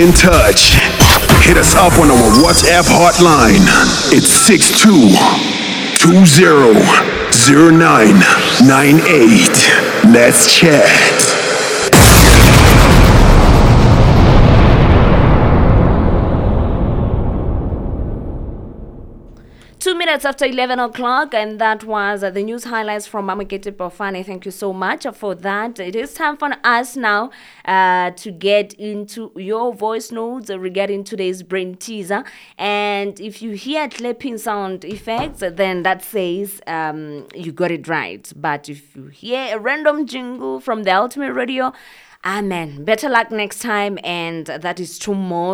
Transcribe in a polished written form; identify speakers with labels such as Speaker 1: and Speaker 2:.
Speaker 1: Stay in touch. Hit us up on our WhatsApp hotline. It's 62200998. Let's chat.
Speaker 2: 2 minutes after 11 o'clock, and that was the news highlights from Mamukete Bofane. Thank you so much for that. It is time for us now to get into your voice notes regarding today's brain teaser. And if you hear clapping sound effects, then that says you got it right. But if you hear a random jingle from the Ultimate Radio, amen. Better luck next time, and that is tomorrow.